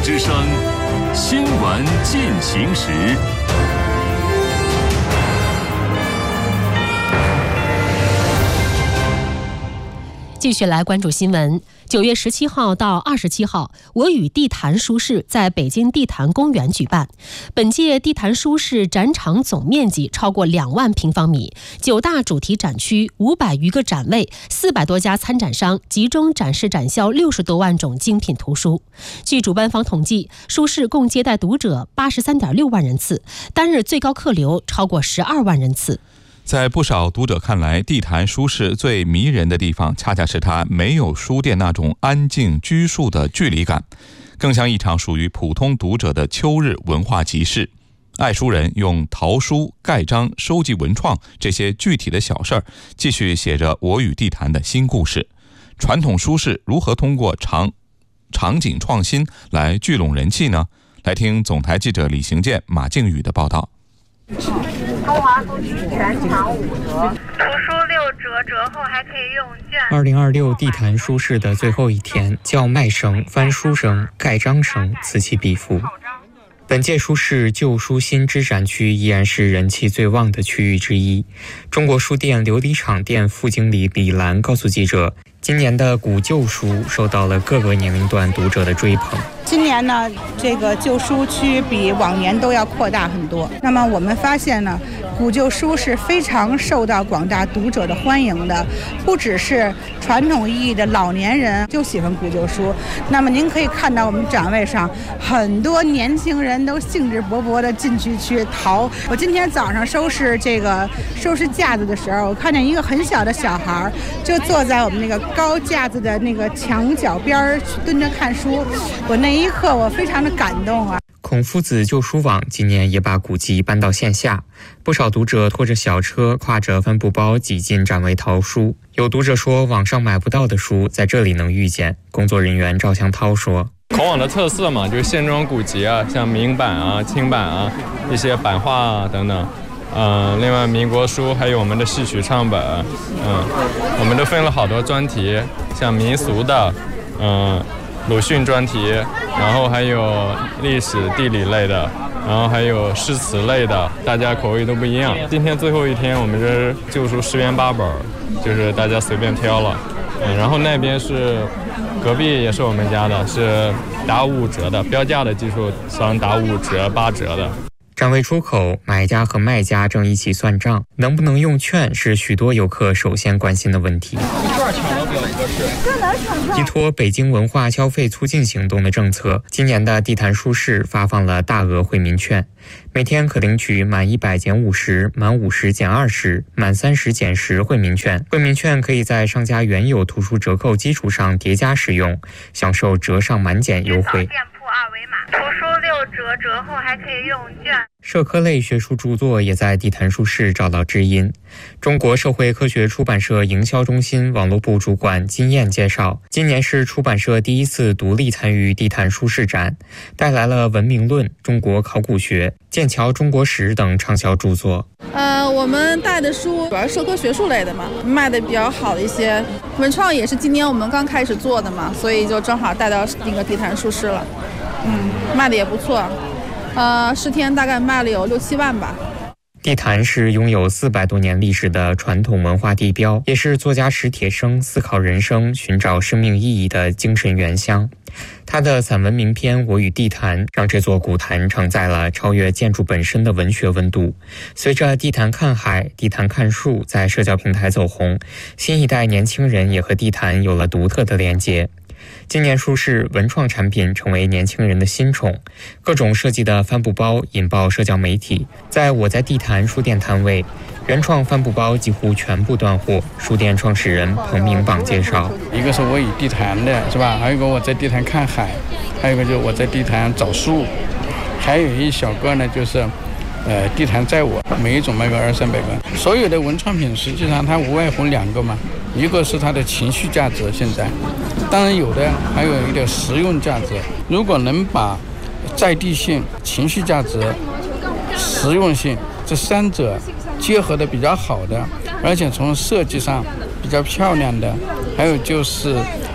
之声，新闻进行时。 继续来关注新闻。9月17号到27号，我与地坛书市在北京地坛公园举办。本届地坛书市展场总面积超过2万平方米，9大主题展区，500余个展位，400多家参展商集中展示展销60多万种精品图书。据主办方统计，书市共接待读者83.6万人次，单日最高客流超过12万人次。 在不少读者看来，地坛书市最迷人的地方，恰恰是它没有书店那种安静拘束的距离感，更像一场属于普通读者的秋日文化集市。爱书人用淘书、盖章、收集文创这些具体的小事儿，继续写着我与地坛的新故事。传统书市如何通过场景创新来聚拢人气呢？来听总台记者李行健、马靖宇的报道。 中华书局全场5折，图书6折，折后还可以用券。 2026地坛书市的最后一天，叫卖声、翻书声、盖章声此起彼伏。本届书市旧书新知展区依然是人气最旺的区域之一。中国书店琉璃厂店副经理李兰告诉记者，今年的古旧书受到了各个年龄段读者的追捧。 今年呢，这个旧书区比往年都要扩大很多。那么我们发现呢，古旧书是非常受到广大读者的欢迎的，不只是传统意义的老年人就喜欢古旧书。那么您可以看到我们展位上很多年轻人都兴致勃勃地进去淘。我今天早上收拾架子的时候，我看见一个很小的小孩就坐在我们那个高架子的那个墙角边蹲着看书。我那一刻我非常的感动啊！ 孔夫子旧书网今年也把古籍搬到线下，不少读者拖着小车，挎着帆布包挤进展位淘书。有读者说，网上买不到的书在这里能遇见。工作人员赵向涛说， 孔网的特色嘛，就是线装古籍啊，像明版啊、清版啊，一些版画啊等等。另外民国书还有我们的戏曲唱本，我们都分了好多专题，像民俗的，鲁迅专题，然后还有历史地理类的，然后还有诗词类的，大家口味都不一样。今天最后一天，我们这旧书10元8本，就是大家随便挑了。然后那边是隔壁也是我们家的，是打5折的，标价的基础上打5折、8折的。 展位出口，买家和卖家正一起算账，能不能用券是许多游客首先关心的问题。依托北京文化消费促进行动的政策，今年的地坛书市发放了大额惠民券，每天可领取满100减50、满50减20、满30减10惠民券。惠民券可以在商家原有图书折扣基础上叠加使用，享受折上满减优惠。 2维码，图书6折，折后还可以用券。 社科类学术著作也在地坛书市找到知音。中国社会科学出版社营销中心网络部主管金燕介绍，今年是出版社第一次独立参与地坛书市展，带来了《文明论》、中国考古学、剑桥中国史等畅销著作。 我们带的书主要是社科学术类的嘛，卖的比较好的一些文创也是今年我们刚开始做的嘛，所以就正好带到那个地坛书市了。卖的也不错，10天大概卖了有6、7万吧。 地坛是拥有400多年历史的传统文化地标，也是作家史铁生思考人生、寻找生命意义的精神原乡。他的散文名篇《我与地坛》让这座古坛承载了超越建筑本身的文学温度。随着地坛看海、地坛看树在社交平台走红，新一代年轻人也和地坛有了独特的连结。今年书市文创产品成为年轻人的新宠，各种设计的帆布包引爆社交媒体。在我在地坛书店摊位，原创帆布包几乎全部断货。书店创始人彭明榜介绍， 一个是我与地坛的是吧，还有一个我在地坛看海，还有一个就是我在地坛找书，还有一小个呢就是地坛载我，每一种卖个200-300个。所有的文创品实际上它无外乎2个嘛，一个是它的情绪价值，现在当然有的还有一点实用价值。如果能把在地性、情绪价值、实用性这3者结合的比较好的，而且从设计上比较漂亮的，还有就是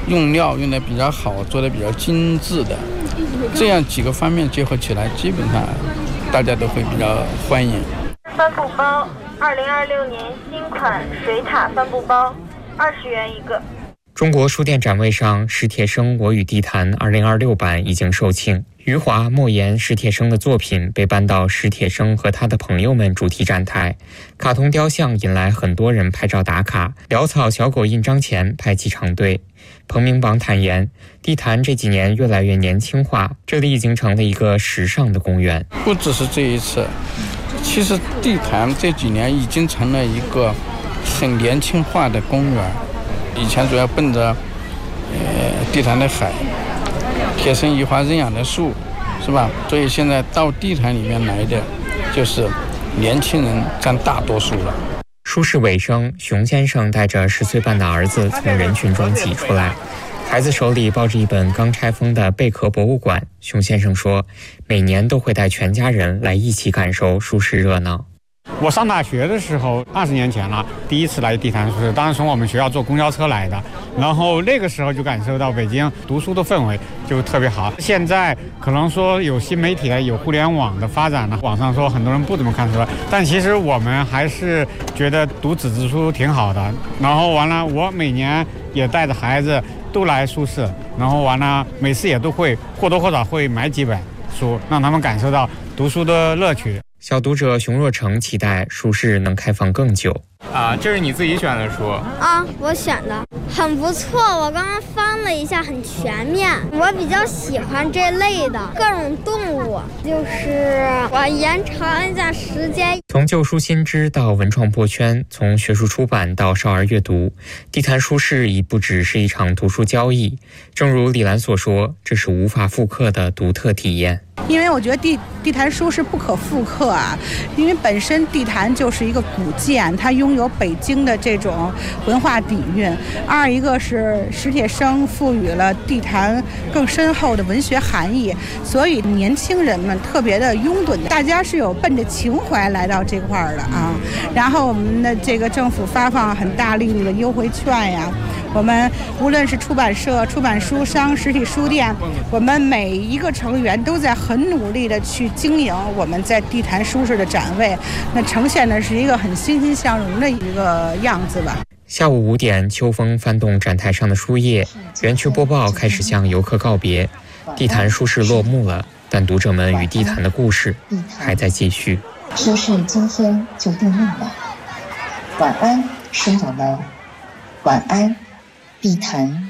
用料用的比较好，做的比较精致的，这样几个方面结合起来，基本上大家都会比较欢迎。 帆布包，2026年新款水獭帆布包，20元一个。 中国书店展位上，史铁生《我与地坛》2026版已经售罄。余华、莫言、史铁生的作品被搬到史铁生和他的朋友们主题展台，卡通雕像引来很多人拍照打卡，潦草小狗印章前排起长队。彭明榜坦言，地坛这几年越来越年轻化，这里已经成了一个时尚的公园。 不只是这一次，其实地坛这几年已经成了一个很年轻化的公园。以前主要奔着地坛的海、铁生移花认养的树，是吧？所以现在到地坛里面来的，就是年轻人占大多数了。 书市尾声，熊先生带着10岁半的儿子从人群中挤出来，孩子手里抱着一本刚拆封的贝壳博物馆。熊先生说，每年都会带全家人来一起感受书市热闹。 我上大学的时候，20年前了，第一次来地坛书市，当时从我们学校坐公交车来的，然后那个时候就感受到北京读书的氛围就特别好。现在可能说有新媒体的，有互联网的发展了，网上说很多人不怎么看书了，但其实我们还是觉得读纸质书挺好的。然后完了，我每年也带着孩子都来书市，然后完了每次也都会或多或少会买几本书，让他们感受到读书的乐趣。 小读者熊若成期待书市能开放更久。 这是你自己选的书啊？我选的很不错，我刚刚翻了一下，很全面。我比较喜欢这类的各种动物，就是我延长一下时间。 从旧书新知到文创破圈，从学术出版到少儿阅读，地坛书市已不只是一场读书交易。正如李兰所说，这是无法复刻的独特体验。 因为我觉得地坛书是不可复刻啊，因为本身地坛就是一个古建，它拥有北京的这种文化底蕴。二一个是史铁生赋予了地坛更深厚的文学含义，所以年轻人们特别的拥趸，大家是有奔着情怀来到这块儿的啊。然后我们的这个政府发放很大力度的优惠券呀，我们无论是出版社、出版书商、实体书店，我们每一个成员都在很努力的去经营我们在地坛书市的展位，那呈现的是一个很欣欣向荣的一个样子吧。 下午5点，秋风翻动展台上的书页，园区播报开始向游客告别。地坛书市落幕了，但读者们与地坛的故事还在继续。 书市今天就定论了。晚安，书友们。晚安，地坛。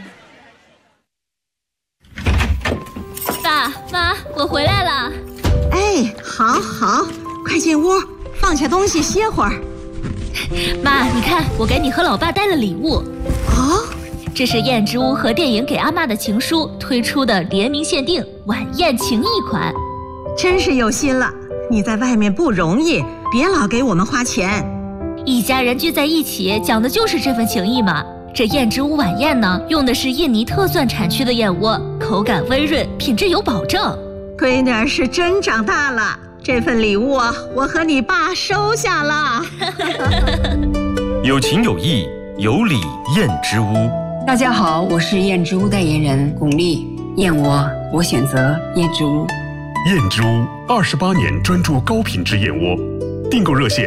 爸妈，我回来了。 哎，好，快进屋，放下东西歇会儿。 妈，你看，我给你和老爸带了礼物。 哦， 这是燕之屋和电影《给阿妈的情书》推出的联名限定晚宴情谊款。 真是有心了，你在外面不容易，别老给我们花钱。 一家人聚在一起，讲的就是这份情谊嘛。这燕之屋晚宴呢，用的是印尼特蒜产区的燕窝，口感温润，品质有保证。 闺女儿是真长大了，这份礼物我和你爸收下了。 有情有义，有礼燕之屋。 大家好，我是燕之屋代言人巩俐。燕窝，我选择燕之屋。 燕之屋28年专注高品质燕窝。订购热线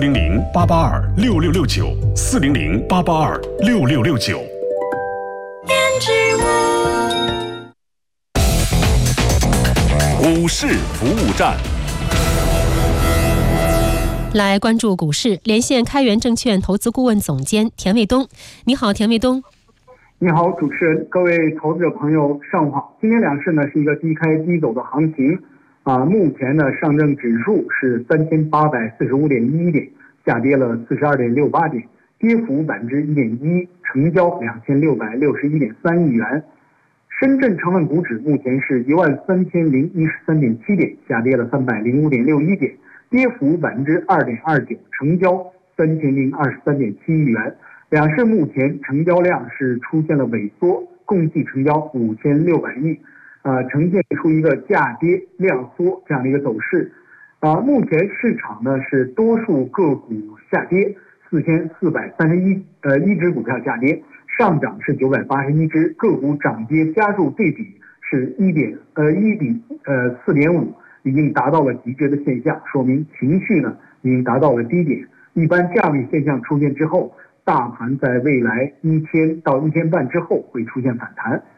400-882-6669，400-882-6669。 燕之屋。股市服务站。 来关注股市，连线开元证券投资顾问总监田卫东。你好，田卫东。 你好，主持人，各位投资者朋友，上午好。今天两市呢是一个低开低走的行情。目前呢，上证指数是3845.11点，下跌了42.68点，跌幅1.1%，成交2661.3亿元。深圳成分股指目前是13013.7点，下跌了305.61点，跌幅2.29%，成交3023.7亿元。两市目前成交量是出现了萎缩，共计成交5600亿。呈现出一个价跌量缩这样的一个走势。目前市场呢是多数个股下跌，4431只股票下跌上涨是981只，个股涨跌家数对比是1比4.5，已经达到了极致的现象，说明情绪呢已经达到了低点。一般这样的现象出现之后，大盘在未来1天到1天半之后会出现反弹。